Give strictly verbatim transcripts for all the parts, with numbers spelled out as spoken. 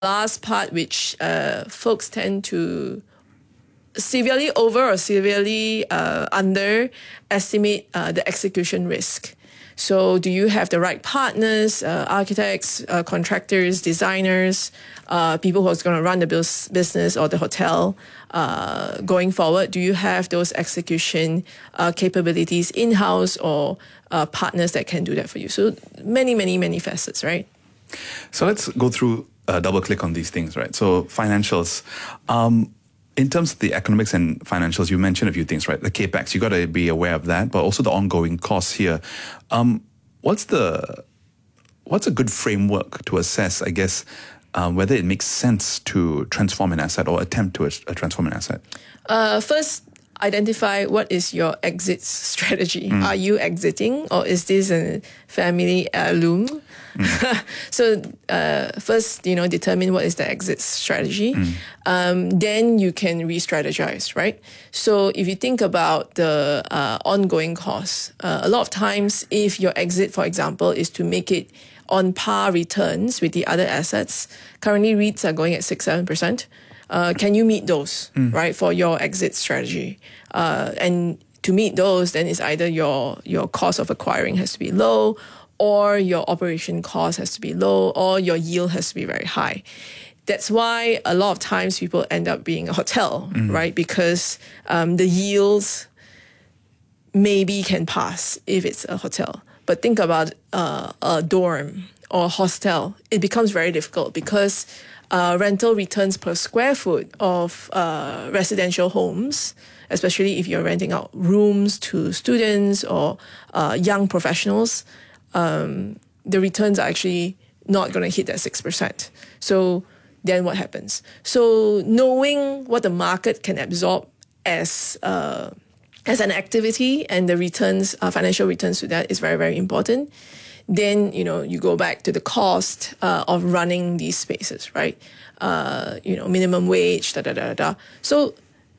last part, which uh, folks tend to severely over or severely uh, underestimate uh, the execution risk. So do you have the right partners, uh, architects, uh, contractors, designers, uh, people who are going to run the business or the hotel uh, going forward? Do you have those execution uh, capabilities in-house or uh, partners that can do that for you? So many, many, many facets, right? So let's go through, uh, double click on these things, right? So financials. Um, In terms of the economics and financials, you mentioned a few things, right? The capex, you got to be aware of that, but also the ongoing costs here. Um, what's the what's a good framework to assess, I guess, um, whether it makes sense to transform an asset or attempt to uh, transform an asset? Uh, first, identify what is your exit strategy. Mm. Are you exiting, or is this a family heirloom? Mm. So uh, first, you know, determine what is the exit strategy. Mm. Um, then you can re-strategize, right? So if you think about the uh, ongoing costs, uh, a lot of times if your exit, for example, is to make it on par returns with the other assets, currently REITs are going at six, seven percent. Uh, can you meet those, mm. right, for your exit strategy? Uh, and to meet those, then it's either your your cost of acquiring has to be low, or your operation cost has to be low, or your yield has to be very high. That's why a lot of times people end up being a hotel, mm. right? Because um, the yields maybe can pass if it's a hotel. But think about uh, a dorm or a hostel. It becomes very difficult because uh, rental returns per square foot of uh, residential homes, especially if you're renting out rooms to students or uh, young professionals, Um, the returns are actually not going to hit that six percent. So then what happens? So knowing what the market can absorb as uh, as an activity and the returns, uh, financial returns to that is very, very important. Then, you know, you go back to the cost uh, of running these spaces, right? Uh, you know, minimum wage, da, da, da, da. So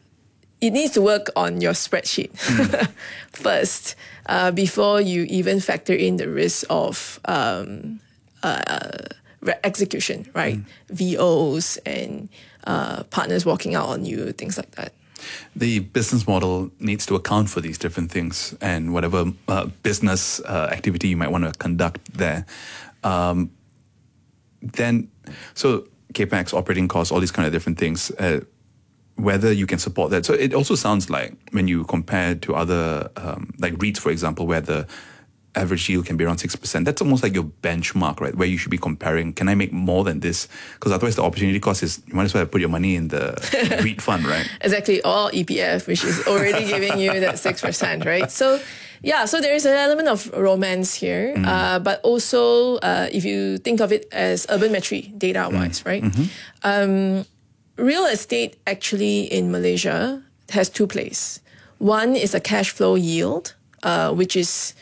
it needs to work on your spreadsheet mm. first uh, before you even factor in the risk of um, uh, execution, right? Mm. V Os and uh, partners walking out on you, things like that. The business model needs to account for these different things and whatever uh, business uh, activity you might want to conduct there. Um, then, so capex, operating costs, all these kind of different things, uh, whether you can support that. So it also sounds like when you compare to other, um, like REITs, for example, where the average yield can be around six percent, that's almost like your benchmark, right? Where you should be comparing, can I make more than this? Because otherwise the opportunity cost is, you might as well put your money in the REIT fund, right? Exactly, or E P F, which is already giving you that six percent, right? So yeah, so there is an element of romance here, mm. uh, but also uh, if you think of it as urbanmetry data-wise, mm. right? Mm-hmm. Um, Real estate actually in Malaysia has two plays. One is a cash flow yield, uh, which is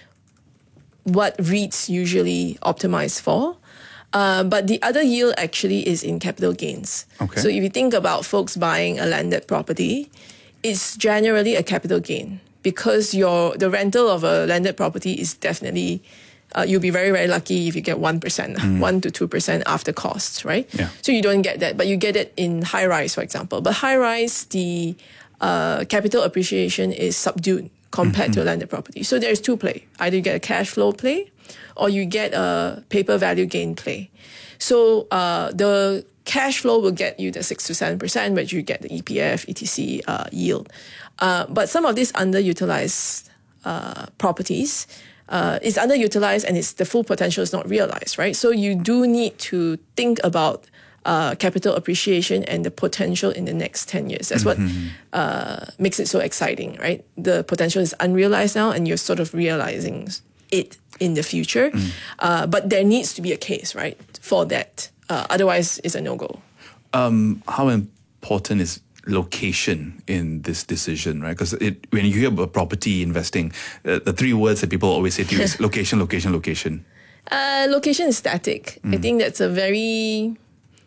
what REITs usually optimize for. Uh, but the other yield actually is in capital gains. Okay. So if you think about folks buying a landed property, it's generally a capital gain because your the rental of a landed property is definitely Uh, you'll be very, very lucky if you get one percent, mm. one to two percent after costs, right? Yeah. So you don't get that, but you get it in high-rise, for example. But high-rise, the uh, capital appreciation is subdued compared mm-hmm. to a landed property. So there's two play. Either you get a cash flow play or you get a paper value gain play. So uh, the cash flow will get you the six to seven percent, but you get the E P F, et cetera uh, yield. Uh, but some of these underutilized uh, properties, Uh, it's underutilized and it's the full potential is not realized, right? So you do need to think about uh, capital appreciation and the potential in the next ten years. That's mm-hmm. what uh, makes it so exciting, right? The potential is unrealized now and you're sort of realizing it in the future. Mm. Uh, but there needs to be a case, right, for that. Uh, otherwise, it's a no-go. Um, how important is location in this decision, right? Because when you hear about property investing, uh, the three words that people always say to you is location, location, location. Uh, location is static. Mm. I think that's a very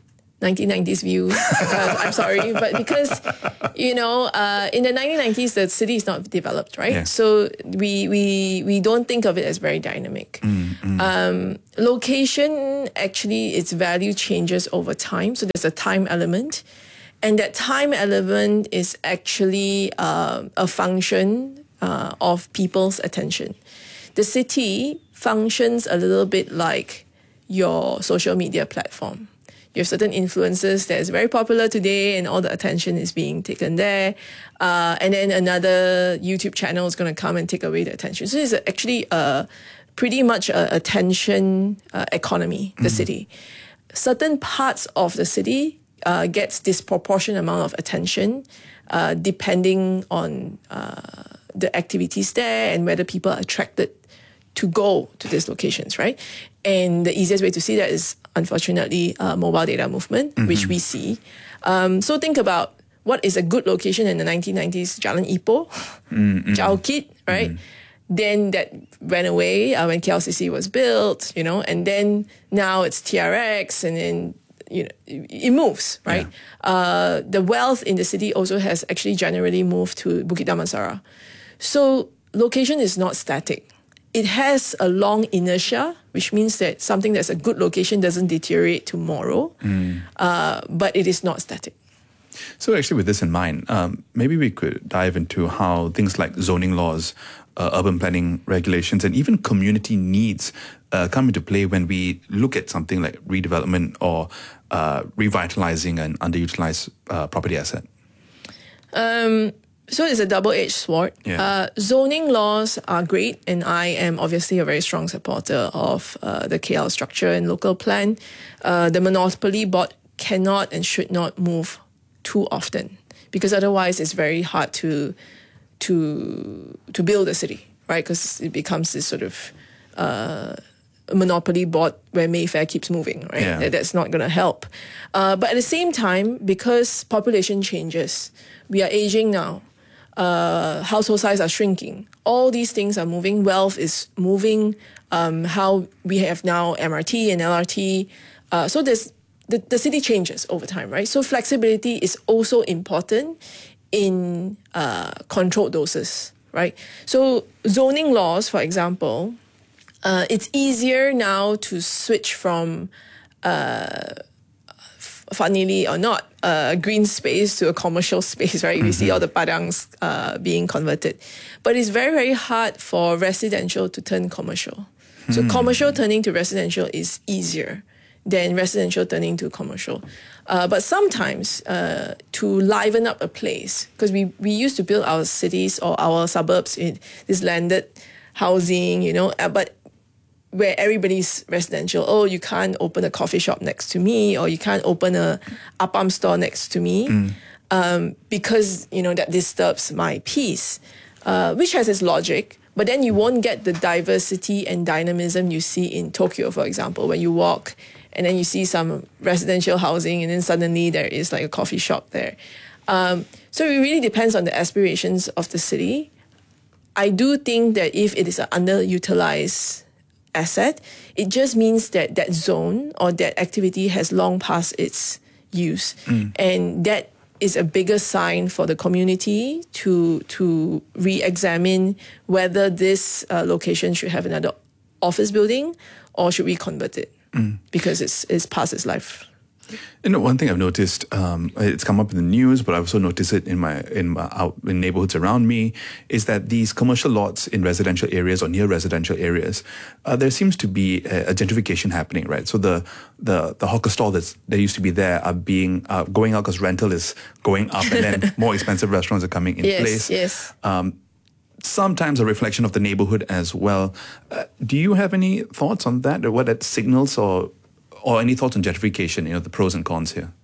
nineteen nineties view. uh, I'm sorry, but because, you know, uh, in the nineteen nineties, the city is not developed, right? Yeah. So we we we don't think of it as very dynamic. Mm, mm. Um, location, actually, its value changes over time. So there's a time element. And that time element is actually uh, a function uh, of people's attention. The city functions a little bit like your social media platform. You have certain influencers that is very popular today and all the attention is being taken there. Uh, and then another YouTube channel is going to come and take away the attention. So it's actually a, pretty much a attention uh, economy, the mm. city. Certain parts of the city uh, gets disproportionate amount of attention uh, depending on uh, the activities there and whether people are attracted to go to these locations, right? And the easiest way to see that is, unfortunately, uh, mobile data movement, mm-hmm. which we see. Um, so think about what is a good location in the nineteen nineties, Jalan Ipoh, mm-hmm. Chowkit, right? Mm-hmm. Then that went away uh, when K L C C was built, you know, and then now it's T R X, and then, you know, it, it moves, right? Yeah. Uh, the wealth in the city also has actually generally moved to Bukit Damansara. So location is not static. It has a long inertia, which means that something that's a good location doesn't deteriorate tomorrow, mm. uh, but it is not static. So actually with this in mind, um, maybe we could dive into how things like zoning laws, uh, urban planning regulations, and even community needs uh, come into play when we look at something like redevelopment or uh, revitalizing an underutilized uh, property asset. Um. So it's a double-edged sword. Yeah. Uh, zoning laws are great, and I am obviously a very strong supporter of uh, the K L structure and local plan. Uh, the monopoly board cannot and should not move too often, because otherwise it's very hard to to to build a city, right? Because it becomes this sort of uh, monopoly board where Mayfair keeps moving, right? Yeah. That, that's not going to help. Uh, but at the same time, because population changes, we are aging now. Uh, household size are shrinking. All these things are moving. Wealth is moving. Um, how we have now M R T and L R T. Uh, so there's the, the city changes over time, right? So flexibility is also important in uh, controlled doses, right? So zoning laws, for example, uh, it's easier now to switch from uh, funnily or not, a uh, green space to a commercial space, right? Mm-hmm. We see all the padangs uh, being converted. But it's very, very hard for residential to turn commercial. So mm. commercial turning to residential is easier than residential turning to commercial. Uh, but sometimes uh, to liven up a place, because we, we used to build our cities or our suburbs in this landed housing, you know, uh, but where everybody's residential. Oh, you can't open a coffee shop next to me, or you can't open a appam store next to me, mm. um, because, you know, that disturbs my peace, uh, which has its logic. But then you won't get the diversity and dynamism you see in Tokyo, for example, when you walk and then you see some residential housing and then suddenly there is like a coffee shop there. Um, so it really depends on the aspirations of the city. I do think that if it is an underutilized asset, it just means that that zone or that activity has long past its use. Mm. And that is a bigger sign for the community to to re-examine whether this uh, location should have another office building or should we convert it, mm. because it's, it's past its life. You know, one thing I've noticed, um, it's come up in the news, but I've also noticed it in my in my, out in neighborhoods around me, is that these commercial lots in residential areas or near residential areas, uh, there seems to be a, a gentrification happening, right? So the the the hawker stall that's that used to be there are being uh, going out because rental is going up, and then more expensive restaurants are coming in yes, place. Yes. Um, sometimes a reflection of the neighborhood as well. Uh, do you have any thoughts on that, or what that signals, or Or any thoughts on gentrification, you know, the pros and cons here?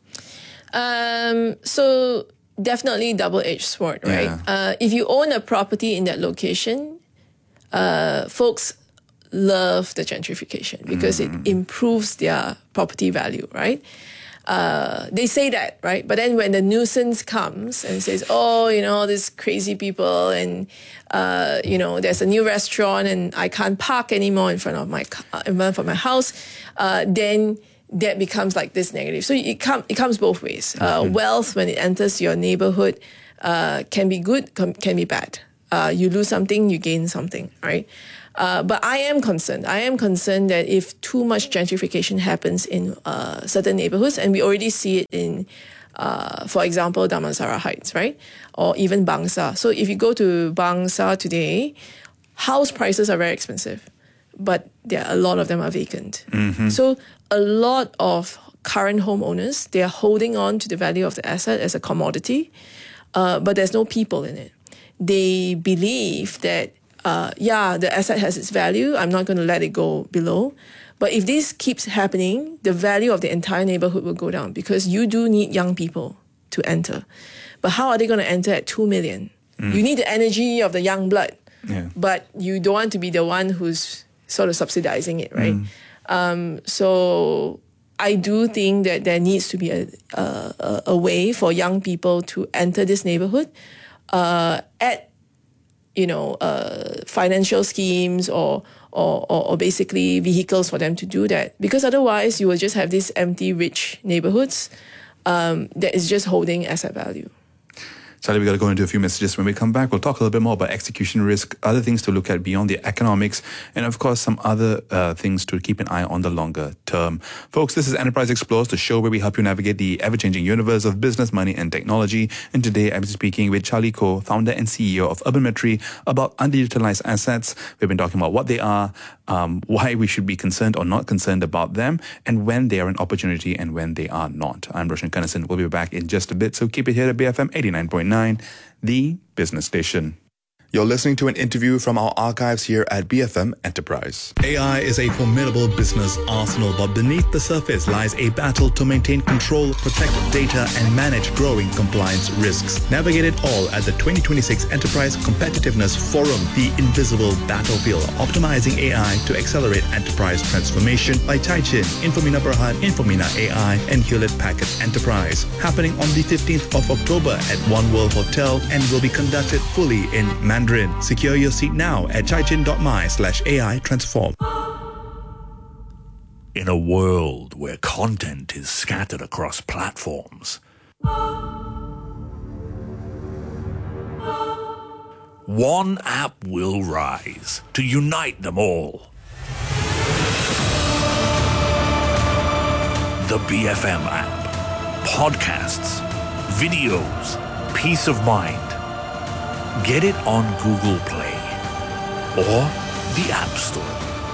Um, so definitely double-edged sword, right? Yeah. Uh, if you own a property in that location, uh, folks love the gentrification because mm. it improves their property value, right? Uh, they say that, right? But then when the nuisance comes and says, oh, you know, these crazy people and, uh, you know, there's a new restaurant and I can't park anymore in front of my in front of my house, uh, then that becomes like this negative. So it, com- it comes both ways. Uh, mm-hmm. Wealth, when it enters your neighborhood, uh, can be good, com- can be bad. Uh, you lose something, you gain something, right? Uh, but I am concerned. I am concerned that if too much gentrification happens in uh, certain neighborhoods, and we already see it in, uh, for example, Damansara Heights, right? Or even Bangsa. So if you go to Bangsa today, house prices are very expensive, but there are a lot of them are vacant. Mm-hmm. So a lot of current homeowners, they are holding on to the value of the asset as a commodity, uh, but there's no people in it. They believe that Uh, yeah, the asset has its value. I'm not going to let it go below. But if this keeps happening, the value of the entire neighborhood will go down because you do need young people to enter. But how are they going to enter at two million? Mm. You need the energy of the young blood, yeah. But you don't want to be the one who's sort of subsidizing it, right? Mm. Um, so I do think that there needs to be a, a, a way for young people to enter this neighborhood uh, at you know, uh, financial schemes or, or, or, or basically vehicles for them to do that. Because otherwise you will just have these empty, rich neighborhoods um, that is just holding asset value. Charlie, we've got to go into a few messages. When we come back, we'll talk a little bit more about execution risk, other things to look at beyond the economics, and of course, some other uh, things to keep an eye on the longer term. Folks, this is Enterprise Explores, the show where we help you navigate the ever-changing universe of business, money, and technology. And today, I'm speaking with Charlie Koh, founder and C E O of Urbanmetry, about underutilized assets. We've been talking about what they are, um, why we should be concerned or not concerned about them, and when they are an opportunity and when they are not. I'm Roshan Kanesan. We'll be back in just a bit, so keep it here at B F M eighty-nine point nine, the business station. You're listening to an interview from our archives here at B F M Enterprise. A I is a formidable business arsenal, but beneath the surface lies a battle to maintain control, protect data, and manage growing compliance risks. Navigate it all at the twenty twenty-six Enterprise Competitiveness Forum, the invisible battlefield, optimizing A I to accelerate enterprise transformation by Taichin, Infomina Berhad, Infomina A I, and Hewlett Packard Enterprise. Happening on the fifteenth of October at One World Hotel and will be conducted fully in Mandarin. Secure your seat now at chaichin.my slash AI transform. In a world where content is scattered across platforms, one app will rise to unite them all. The B F M app. Podcasts, videos, peace of mind. Get it on Google Play or the App Store.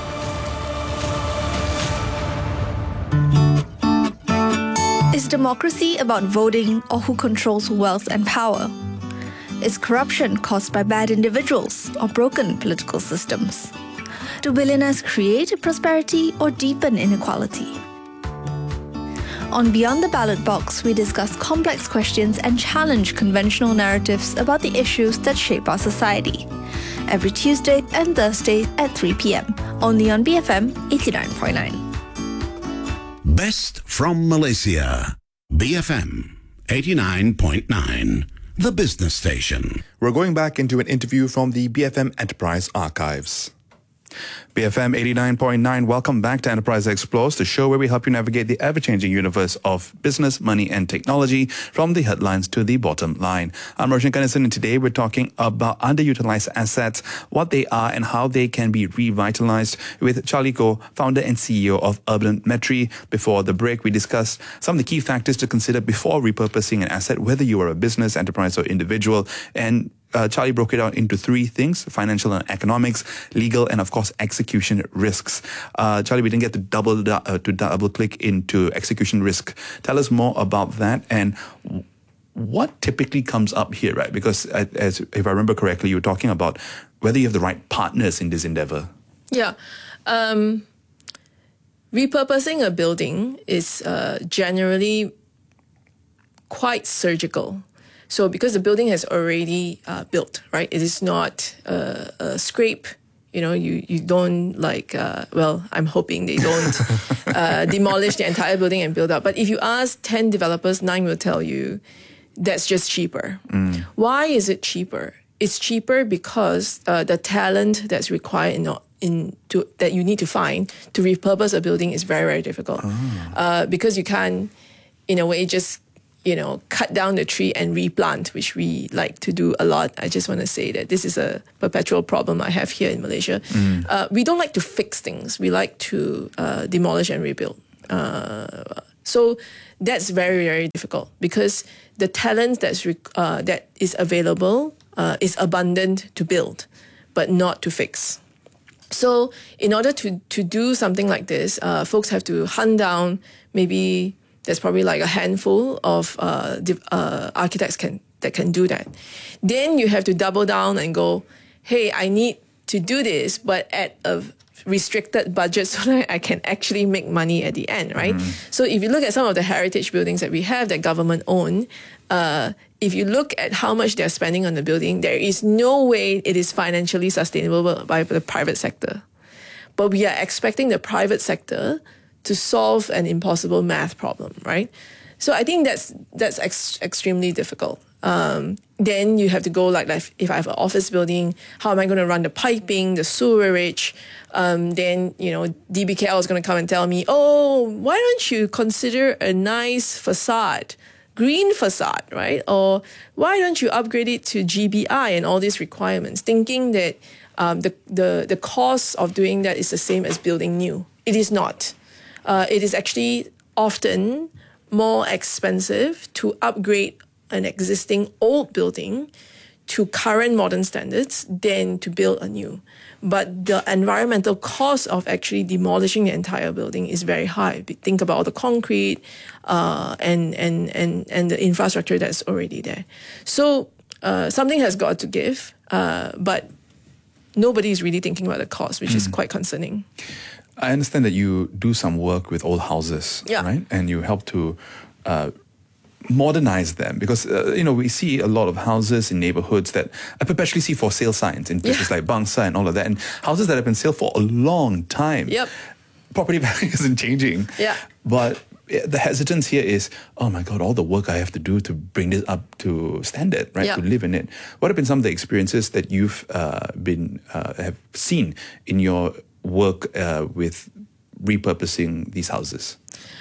Is democracy about voting or who controls wealth and power? Is corruption caused by bad individuals or broken political systems? Do billionaires create prosperity or deepen inequality? On Beyond the Ballot Box, we discuss complex questions and challenge conventional narratives about the issues that shape our society. Every Tuesday and Thursday at three p.m. only on B F M eighty-nine point nine. Best from Malaysia. B F M eighty-nine point nine, the business station. We're going back into an interview from the B F M Enterprise archives. B F M eighty-nine point nine, welcome back to Enterprise Explores, the show where we help you navigate the ever-changing universe of business, money, and technology from the headlines to the bottom line. I'm Roshan Kanesan, and today we're talking about underutilized assets, what they are and how they can be revitalized with Charlie Koh, founder and C E O of Urbanmetry. Before the break, we discussed some of the key factors to consider before repurposing an asset, whether you are a business, enterprise, or individual, and Uh, Charlie broke it out into three things: financial and economics, legal, and of course execution risks. Uh, Charlie, we didn't get to double uh, to double click into execution risk. Tell us more about that and what typically comes up here, right? Because uh, as if I remember correctly, you were talking about whether you have the right partners in this endeavor. Yeah. Um, repurposing a building is uh, generally quite surgical. So because the building has already uh, built, right? It is not uh, a scrape. You know, you, you don't like, uh, well, I'm hoping they don't uh, demolish the entire building and build up. But if you ask ten developers, nine will tell you that's just cheaper. Mm. Why is it cheaper? It's cheaper because uh, the talent that's required in, in to, that you need to find to repurpose a building is very, very difficult. Oh. Uh, because you can't, in a way, just, you know, cut down the tree and replant, which we like to do a lot. I just want to say that this is a perpetual problem I have here in Malaysia. Mm. Uh, we don't like to fix things. We like to uh, demolish and rebuild. Uh, so that's very, very difficult because the talent that's rec- uh, that is available uh, is abundant to build, but not to fix. So in order to, to do something like this, uh, folks have to hunt down maybe there's probably like a handful of uh, uh, architects can that can do that. Then you have to double down and go, hey, I need to do this, but at a restricted budget so that I can actually make money at the end, right? Mm. So if you look at some of the heritage buildings that we have that government own, uh, if you look at how much they're spending on the building, there is no way it is financially sustainable by the private sector. But we are expecting the private sector to solve an impossible math problem, right? So I think that's that's ex- extremely difficult. Um, then you have to go like, like if I have an office building, how am I going to run the piping, the sewerage? Um, then, you know, D B K L is going to come and tell me, oh, why don't you consider a nice facade, green facade, right? Or why don't you upgrade it to G B I and all these requirements, thinking that um, the, the, the cost of doing that is the same as building new. It is not. Uh, it is actually often more expensive to upgrade an existing old building to current modern standards than to build a new. But the environmental cost of actually demolishing the entire building is very high. Think about all the concrete uh, and, and, and, and the infrastructure that's already there. So uh, something has got to give, uh, but nobody is really thinking about the cost, which mm. is quite concerning. I understand that you do some work with old houses, yeah. right? And you help to uh, modernize them because, uh, you know, we see a lot of houses in neighborhoods that I perpetually see for sale signs in places yeah. like Bangsa and all of that, and houses that have been sale for a long time. Yep. Property value isn't changing. Yeah. But the hesitance here is, oh my God, all the work I have to do to bring this up to standard, right? Yep. To live in it. What have been some of the experiences that you've uh, been uh, have seen in your work uh, with repurposing these houses?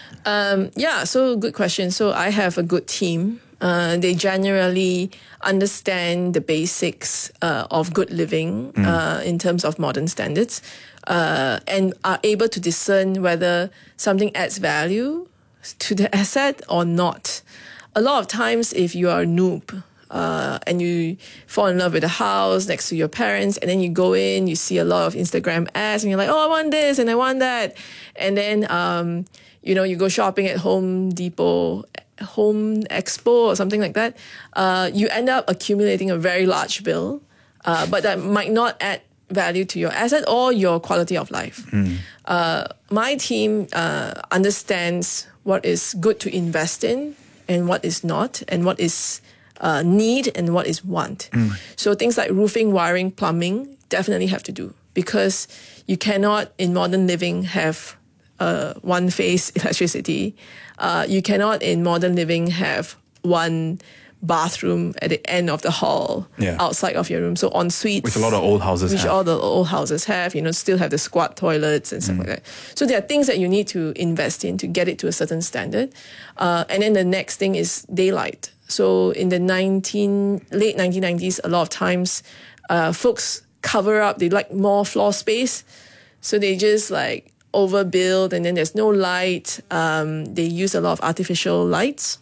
Um, yeah, so good question. So I have a good team. Uh, they generally understand the basics uh, of good living mm. uh, in terms of modern standards uh, and are able to discern whether something adds value to the asset or not. A lot of times, if you are a noob, Uh, and you fall in love with a house next to your parents, and then you go in, you see a lot of Instagram ads, and you're like, oh, I want this and I want that. And then, um, you know, you go shopping at Home Depot, Home Expo or something like that. Uh, you end up accumulating a very large bill, uh, but that might not add value to your asset or your quality of life. Mm. Uh, my team uh, understands what is good to invest in and what is not, and what is Uh, need and what is want. Mm. So things like roofing, wiring, plumbing definitely have to do, because you cannot in modern living have uh, one phase electricity. Uh, you cannot in modern living have one bathroom at the end of the hall yeah. outside of your room. So en suites, which a lot of old houses which have. all the old houses have, you know, still have the squat toilets and stuff mm. like that. So there are things that you need to invest in to get it to a certain standard. Uh, and then the next thing is daylight. So in the nineteen late nineteen nineties, a lot of times, uh, folks cover up. They like more floor space, so they just like overbuild, and then there's no light. Um, they use a lot of artificial lights,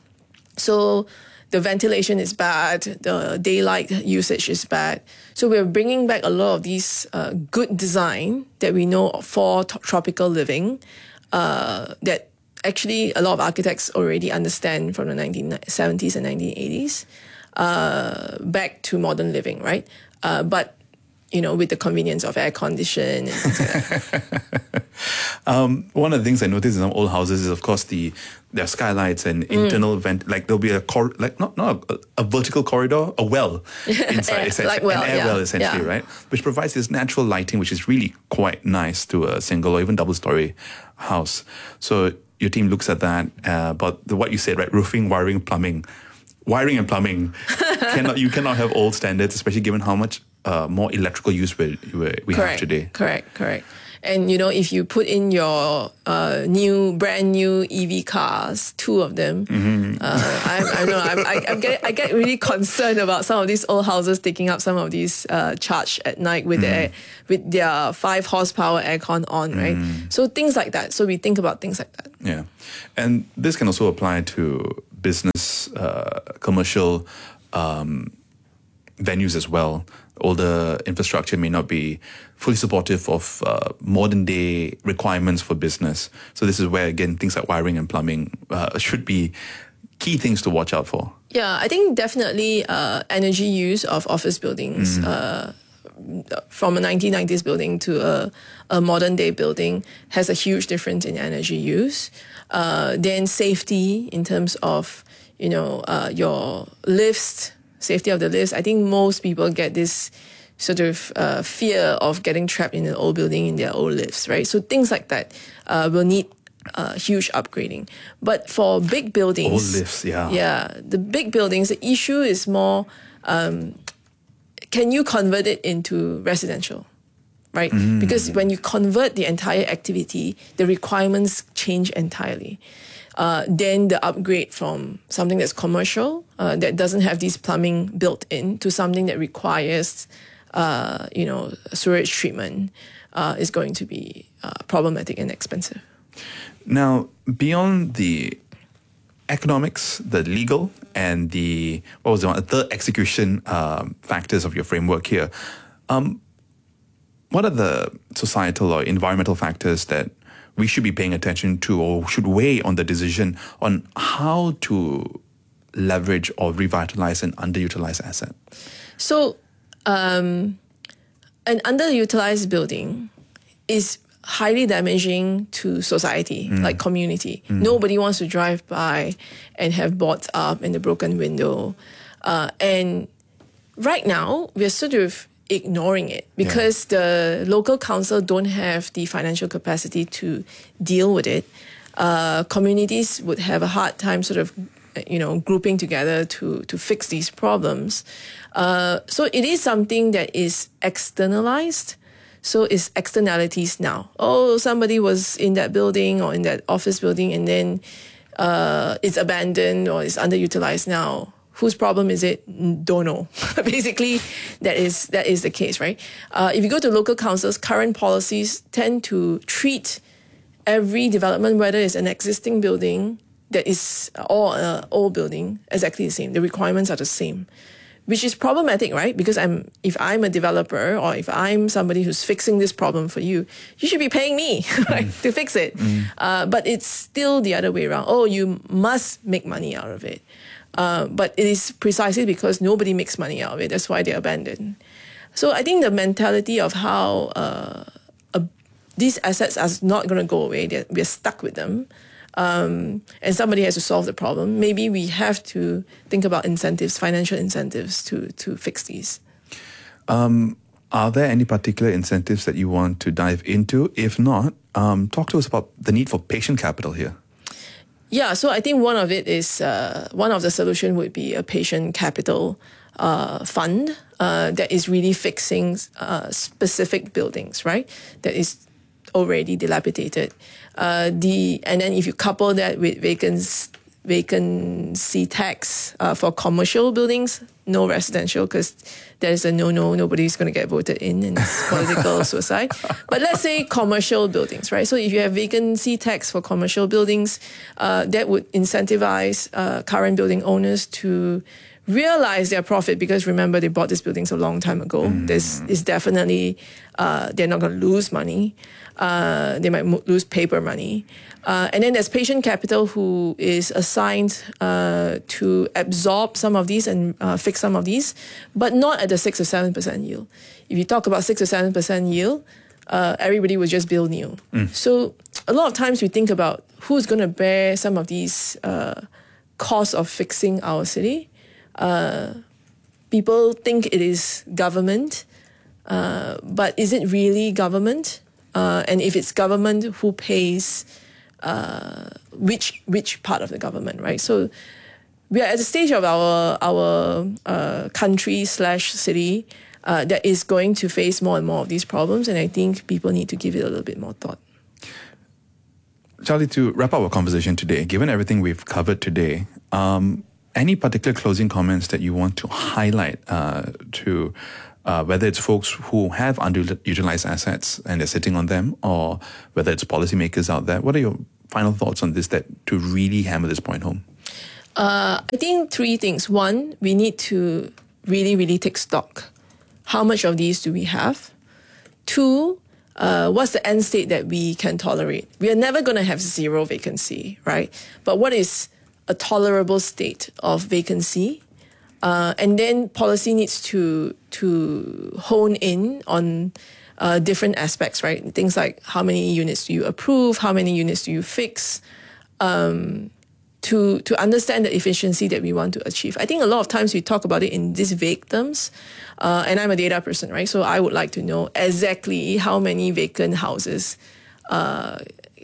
so the ventilation is bad. The daylight usage is bad. So we're bringing back a lot of these uh, good design that we know for t- tropical living. Uh, that Actually, a lot of architects already understand from the nineteen seventies and nineteen eighties uh, back to modern living, right? Uh, but, you know, with the convenience of air condition. And things like that. um, one of the things I noticed in some old houses is, of course, the their skylights and internal mm. vent. Like there'll be a cor- like not not a, a vertical corridor, a well inside, air, like well, an air yeah. well essentially, yeah. right? Which provides this natural lighting, which is really quite nice to a single or even double story house. So your team looks at that, uh, but the, what you said, right? Roofing, wiring, plumbing. Wiring and plumbing, cannot you cannot have old standards, especially given how much uh, more electrical use we, we, we have today. Correct, correct. And, you know, if you put in your uh, new, brand new E V cars, two of them, mm-hmm. uh, I, I know, I, I, I, get, I get really concerned about some of these old houses taking up some of these uh, charge at night with, mm. their, with their five horsepower aircon on, right? Mm. So things like that. So we think about things like that. Yeah. And this can also apply to business, uh, commercial um, venues as well. Older infrastructure may not be fully supportive of uh, modern day requirements for business. So this is where, again, things like wiring and plumbing uh, should be key things to watch out for. Yeah, I think definitely uh, energy use of office buildings mm. uh, from a nineteen nineties building to a, a modern day building has a huge difference in energy use. Uh, then safety in terms of, you know, uh, your lifts, safety of the lifts. I think most people get this sort of uh, fear of getting trapped in an old building in their old lifts, right? So things like that uh, will need uh, huge upgrading. But for big buildings... Old lifts, yeah. Yeah, the big buildings, the issue is more, um, can you convert it into residential, right? Mm. Because when you convert the entire activity, the requirements change entirely. Uh, then the upgrade from something that's commercial, uh, that doesn't have this plumbing built in, to something that requires, uh, you know, sewage treatment, uh, is going to be uh, problematic and expensive. Now, beyond the economics, the legal, and the, what was the one, the execution um, factors of your framework here, um, what are the societal or environmental factors that we should be paying attention to or should weigh on the decision on how to leverage or revitalize an underutilized asset? So um, an underutilized building is highly damaging to society, mm. like community. Mm. Nobody wants to drive by and have boards up and a broken window. Uh, and right now, we're sort of ignoring it because yeah. the local council don't have the financial capacity to deal with it. Uh, communities would have a hard time sort of, you know, grouping together to, to fix these problems. Uh, so it is something that is externalized. So it's externalities now. Oh, somebody was in that building or in that office building and then uh, it's abandoned or it's underutilized now. Whose problem is it? Don't know. Basically, that is that is the case, right? Uh, if you go to local councils, current policies tend to treat every development, whether it's an existing building that is or an old building, exactly the same. The requirements are the same, which is problematic, right? Because I'm if I'm a developer or if I'm somebody who's fixing this problem for you, you should be paying me right, mm. to fix it. Mm. Uh, but it's still the other way around. Oh, you must make money out of it. Uh, but it is precisely because nobody makes money out of it. That's why they're abandoned. So I think the mentality of how uh, a, these assets are not going to go away, we're stuck with them, um, and somebody has to solve the problem. Maybe we have to think about incentives, financial incentives to, to fix these. Um, are there any particular incentives that you want to dive into? If not, um, talk to us about the need for patient capital here. Yeah, so I think one of it is, uh, one of the solution would be a patient capital uh, fund uh, that is really fixing uh, specific buildings, right? That is already dilapidated. Uh, the and then if you couple that with vacancy, vacancy tax uh, for commercial buildings, no residential, because there's a no-no, nobody's going to get voted in and it's political suicide. But let's say commercial buildings, right? So if you have vacancy tax for commercial buildings, uh, that would incentivize uh, current building owners to realize their profit, because remember, they bought these buildings a long time ago. Mm. This is definitely, uh, they're not going to lose money. Uh, they might mo- lose paper money. Uh, and then there's patient capital who is assigned uh, to absorb some of these and uh, fix some of these, but not at the six or seven percent yield. If you talk about six or seven percent yield, uh, everybody would just build new. Mm. So a lot of times we think about who's going to bear some of these uh, costs of fixing our city. Uh, people think it is government, uh, but is it really government? Uh, and if it's government, who pays uh, which which part of the government, right? So we are at the stage of our our uh, country slash city uh, that is going to face more and more of these problems. And I think people need to give it a little bit more thought. Charlie, to wrap up our conversation today, given everything we've covered today, um, any particular closing comments that you want to highlight uh, to uh, whether it's folks who have underutilized assets and they're sitting on them, or whether it's policymakers out there? What are your final thoughts on this that to really hammer this point home? Uh, I think three things. One, we need to really, really take stock. How much of these do we have? Two, uh, what's the end state that we can tolerate? We are never going to have zero vacancy, right? But what is a tolerable state of vacancy? Uh, and then policy needs to to hone in on uh, different aspects, right? Things like how many units do you approve? How many units do you fix? Um, to to understand the efficiency that we want to achieve. I think a lot of times we talk about it in these vague terms, uh, and I'm a data person, right? So I would like to know exactly how many vacant houses uh,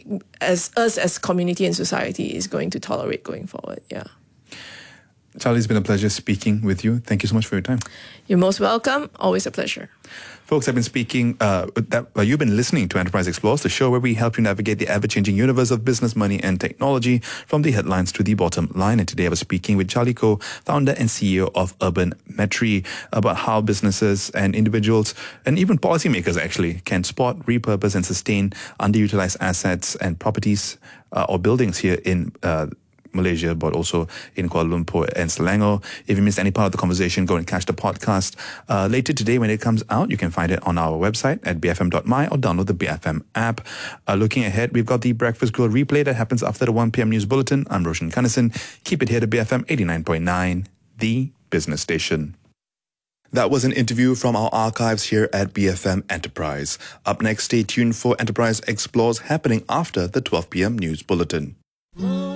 as us as community and society is going to tolerate going forward. Yeah. Charlie, it's been a pleasure speaking with you. Thank you so much for your time. You're most welcome. Always a pleasure. Folks, I've been speaking, uh, that, uh, you've been listening to Enterprise Explores, the show where we help you navigate the ever-changing universe of business, money, and technology from the headlines to the bottom line. And today I was speaking with Charlie Koh, founder and C E O of Urban Metri, about how businesses and individuals, and even policymakers actually, can spot, repurpose, and sustain underutilized assets and properties uh, or buildings here in uh, Malaysia, but also in Kuala Lumpur and Selangor. If you missed any part of the conversation, go and catch the podcast uh, later today when it comes out. You can find it on our website at b f m dot m y or download the B F M app. Uh, looking ahead, we've got the Breakfast Grill replay that happens after the one p.m. news bulletin. I'm Roshan Kanesan. Keep it here to B F M eighty-nine point nine, the business station. That was an interview from our archives here at B F M Enterprise. Up next, stay tuned for Enterprise Explores happening after the twelve p.m. news bulletin.